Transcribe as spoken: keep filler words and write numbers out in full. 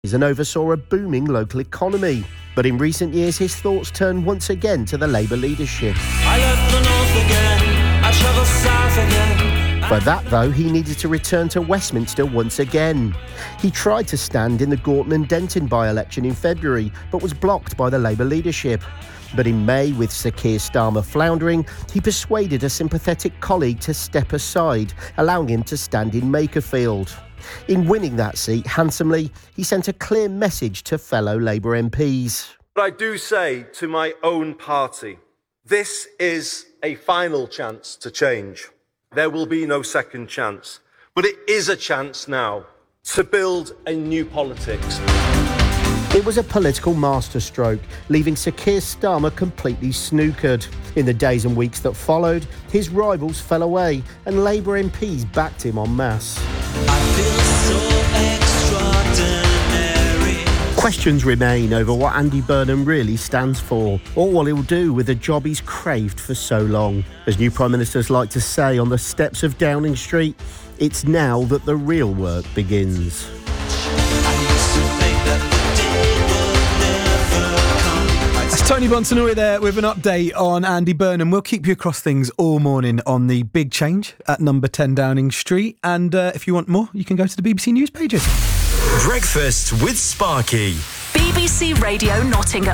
and oversaw a booming local economy. But in recent years, his thoughts turned once again to the Labour leadership. I left the north again, I travelled south again. For that, though, he needed to return to Westminster once again. He tried to stand in the Gorton and Denton by-election in February, but was blocked by the Labour leadership. But in May, with Sir Keir Starmer floundering, he persuaded a sympathetic colleague to step aside, allowing him to stand in Makerfield. In winning that seat handsomely, he sent a clear message to fellow Labour M Ps. But I do say to my own party, this is a final chance to change. There will be no second chance. But it is a chance now to build a new politics. It was a political masterstroke, leaving Sir Keir Starmer completely snookered. In the days and weeks that followed, his rivals fell away and Labour M Ps backed him en masse. I feel so extraordinary. Questions remain over what Andy Burnham really stands for, or what he'll do with a job he's craved for so long. As new Prime Ministers like to say on the steps of Downing Street, it's now that the real work begins. Tony Bonsanori there with an update on Andy Burnham. We'll keep you across things all morning on the Big Change at number ten Downing Street. And uh, if you want more, you can go to the B B C News pages. Breakfast with Sparky. B B C Radio Nottingham.